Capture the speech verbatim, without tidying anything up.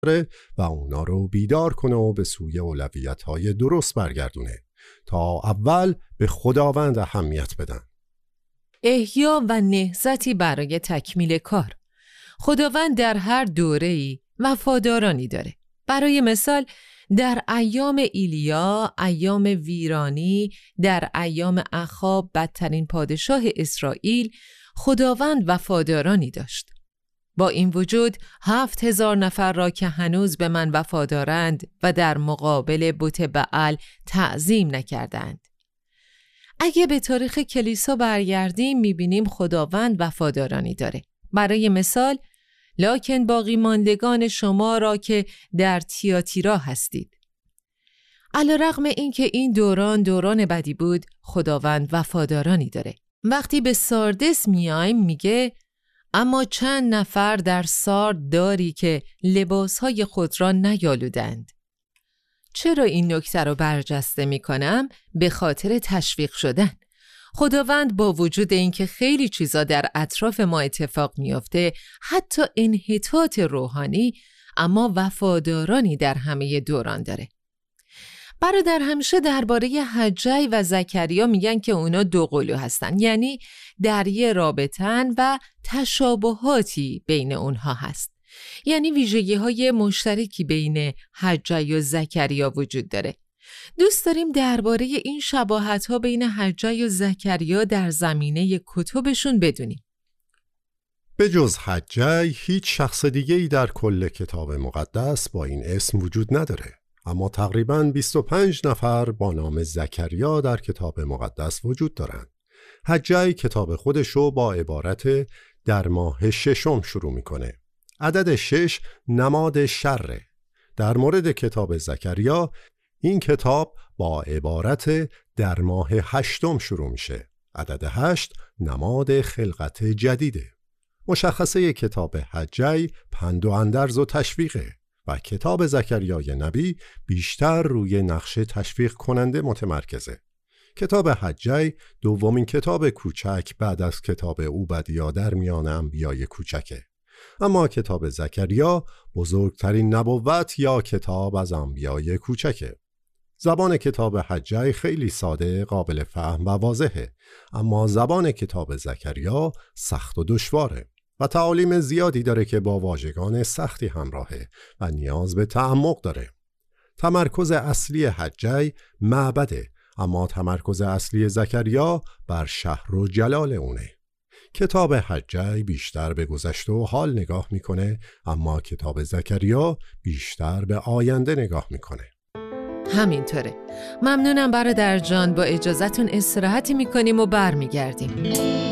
و اونا رو بیدار کنه و به سوی اولویت‌های درست برگردونه تا اول به خداوند اهمیت بدن. احیا و نهضتی برای تکمیل کار. خداوند در هر دوره‌ای وفادارانی داره. برای مثال در ایام ایلیا، ایام ویرانی، در ایام اخاب بدترین پادشاه اسرائیل، خداوند وفادارانی داشت. با این وجود هفت هزار نفر را که هنوز به من وفادارند و در مقابل بت بعل تعظیم نکردند. اگه به تاریخ کلیسا برگردیم میبینیم خداوند وفادارانی داره. برای مثال لکن باقی ماندگان شما را که در تیاتیرا هستید. علیرغم اینکه این دوران دوران بدی بود، خداوند وفادارانی داره. وقتی به ساردس میایم میگه اما چند نفر در سارد داری که لباسهای خود را نیالودند. چرا این نکته رو برجسته میکنم؟ به خاطر تشویق شدن. خداوند با وجود اینکه خیلی چیزا در اطراف ما اتفاق میافته، حتی انحطاط روحانی، اما وفادارانی در همه دوران داره. برادر همیشه درباره حجی و زکریا میگن که اونا دو قلو هستن، یعنی در یه رابطن و تشابهاتی بین اونها هست. یعنی ویژگی های مشترکی بین حجی و زکریا وجود داره. دوست داریم درباره این شباهت ها بین حجی و زکریا در زمینه کتبشون بدونیم. به جز حجی هیچ شخص دیگه‌ای در کل کتاب مقدس با این اسم وجود نداره، اما تقریباً بیست و پنج نفر با نام زکریا در کتاب مقدس وجود دارند. حجی کتاب خودشو با عبارت در ماه ششم شروع میکنه. عدد شش نماد شره. در مورد کتاب زکریا این کتاب با عبارت در ماه هشتم شروع میشه. عدد هشت نماد خلقت جدیده. مشخصه کتاب حجی پند و اندرز و تشویقه و کتاب زکریای نبی بیشتر روی نقش تشویق کننده متمرکزه. کتاب حجی دومین کتاب کوچک بعد از کتاب عبدیا در میان انبیای کوچکه. اما کتاب زکریا بزرگترین نبوت یا کتاب از انبیای کوچکه. زبان کتاب حجی خیلی ساده، قابل فهم و واضحه، اما زبان کتاب زکریا سخت و دشواره و تعالیم زیادی داره که با واژگان سختی همراهه و نیاز به تعمق داره. تمرکز اصلی حجی معبده، اما تمرکز اصلی زکریا بر شهر و جلال اونه. کتاب حجی بیشتر به گذشته و حال نگاه میکنه، اما کتاب زکریا بیشتر به آینده نگاه میکنه. همینطوره. ممنونم برادر جان، با اجازتون استراحتی میکنیم و برمیگردیم.